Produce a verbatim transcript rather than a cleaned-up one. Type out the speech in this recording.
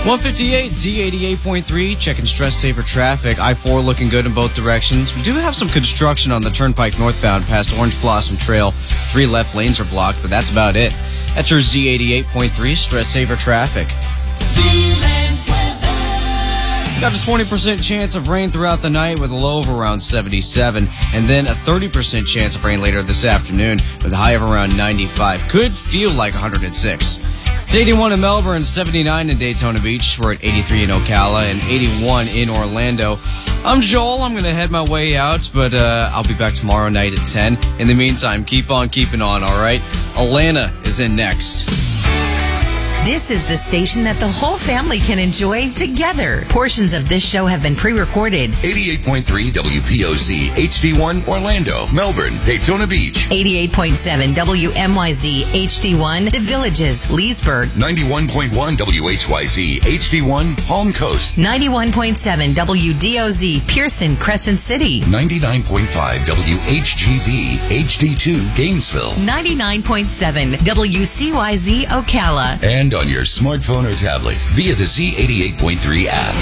one fifty-eight, Z eighty-eight point three, checking stress saver traffic. I four looking good in both directions. We do have some construction on the Turnpike northbound past Orange Blossom Trail. Three left lanes are blocked, but that's about it. That's your Z eighty-eight point three stress saver traffic. Got a twenty percent chance of rain throughout the night with a low of around seventy-seven, and then a thirty percent chance of rain later this afternoon with a high of around ninety-five. Could feel like one hundred six. It's eighty-one in Melbourne, seventy-nine in Daytona Beach. We're at eighty-three in Ocala and eighty-one in Orlando. I'm Joel. I'm going to head my way out, but uh, I'll be back tomorrow night at ten. In the meantime, keep on keeping on, all right? Alana is in next. This is the station that the whole family can enjoy together. Portions of this show have been pre-recorded. eighty-eight point three W P O Z, H D one, Orlando, Melbourne, Daytona Beach. eighty-eight point seven W M Y Z, H D one, The Villages, Leesburg. ninety-one point one W H Y Z, H D one, Palm Coast. ninety-one point seven W D O Z, Pearson, Crescent City. ninety-nine point five W H G V, H D two, Gainesville. ninety-nine point seven W C Y Z, Ocala. And on your smartphone or tablet via the Z eighty-eight point three app.